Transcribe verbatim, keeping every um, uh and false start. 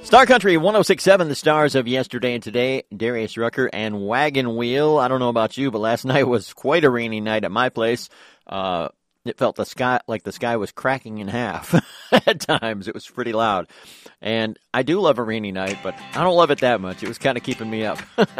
Star Country one oh six point seven, the stars of yesterday and today, Darius Rucker and Wagon Wheel. I don't know about you, but last night was quite a rainy night at my place. Uh, it felt the sky like the sky was cracking in half at times. It was pretty loud. And I do love a rainy night, but I don't love it that much. It was kind of keeping me up.